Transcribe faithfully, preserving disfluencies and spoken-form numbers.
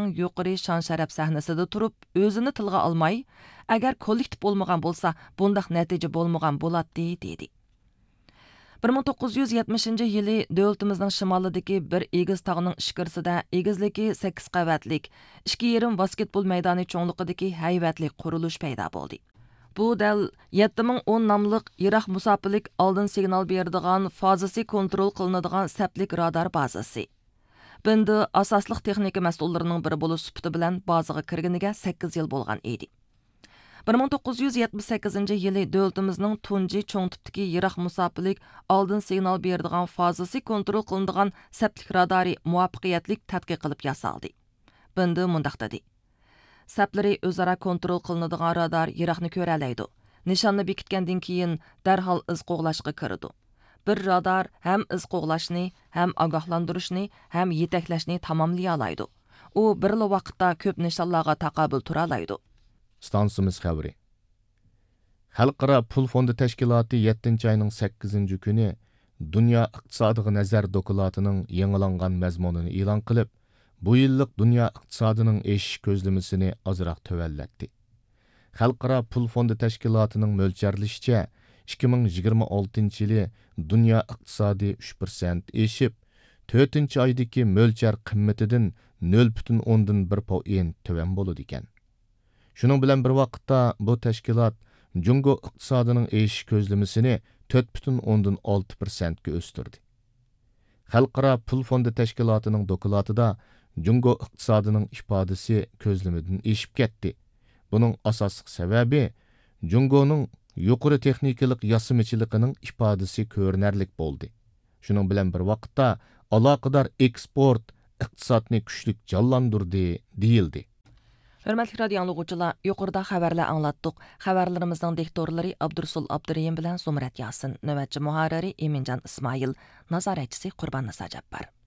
davlatlarning yuqori shon sharaf sahnasida turib, o'zini tilga olmay, agar kollektiv bo'lmagan bo'lsa, bundaq natija bo'lmagan bo'ladi dedi. bir ming to'qqiz yuz yetmishinchi yili davlatimizning shimolidagi bir egiz tog'ning ishkirsida egizligi sakkiz qavatlik, ikki yarim basketbol maydoni cho'ngliqidagi haybatli qurilish paydo bo'ldi. Bu dal yetti ming o'n nomliq Iroq musofirlik oldin signal beradigan fazasi kontrol qilinadigan saplik radar bazasi. Bunda asosliq texnika mas'ullarining biri bo'lib sufati bilan bazaga kirganiga sakkiz yil bo'lgan edi. bir ming to'qqiz yuz yetmish sakkizinchi yili davlatimizning tunji cho'ng tipdagi Iroq musofirlik oldin signal beradigan fazasi kontrol qilinadigan saplik radari muvaffaqiyatli tadqiq qilib yasaldi. Bunda mundaq dedi: Saplari o'zaro kontrol qilinadigan radar Iroqni ko'ra oladi. Nishonni bekitgandan keyin darhol iz qo'g'lashga kiradi. Bir radar ham iz qo'g'lashni, ham ogohlantirishni, ham yetaklashni tamomlay oladi. U bir vaqtda ko'p nishonlarga taqobil tura oladi. Stansimiz xabari. Xalqaro pul fondi tashkiloti yettinchi oyning sakkizinchi kuni Dunyo iqtisodiga nazar doklatining yangilangan mazmunini e'lon qilib, bu yillik dunyo iqtisodining eshish ko'zlamasini ozroq tövallatdi. Xalqaro pul fondi tashkilotining mo'ljallashicha ikki ming yigirma oltinchi yili dunyo iqtisodi uch prosent eshib, to'rtinchi oydagi mo'ljar qimmatidan nol butun o'ndan bir foiz tuvan bo'ladi ekan. Shuning bilan bir vaqtda bu tashkilot Jungo iqtisodining eshish ko'zlamasini to'rt butun o'ndan olti prosent ga o'stirdi. Xalqaro pul fondi tashkilotining dokladida Jungo iqtisodining ifodasi ko'zlamadan eshib ketdi. Buning asosli sababi Jungoning yuqori texnikalik yasimichiligining ifodasi ko'rinarlik bo'ldi. Shuning bilan bir vaqtda aloqador eksport iqtisodni kuchlik jonlantirdi deyildi. Hörmətli radio anlıqçılar, yuqorida xəbərlər anlatdıq. Xəbərlərimizin diktorları Abdursul Abdurrahim bilan Zumrat Yasin, növbətçi muharriri Emincan İsmail, nazaretçisi Qurban Nisa Cabbar.